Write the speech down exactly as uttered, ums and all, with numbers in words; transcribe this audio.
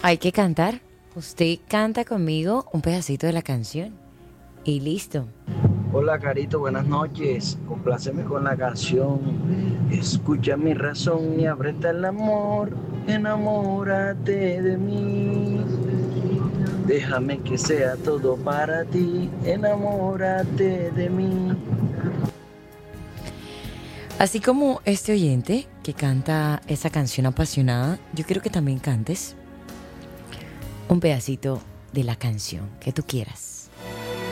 Hay que cantar. Usted canta conmigo un pedacito de la canción y listo. Hola Carito, buenas noches. Compláceme con la canción. Escucha mi razón y ábrete al amor. Enamórate de mí. Déjame que sea todo para ti. Enamórate de mí. Así como este oyente que canta esa canción apasionada, yo quiero que también cantes un pedacito de la canción que tú quieras.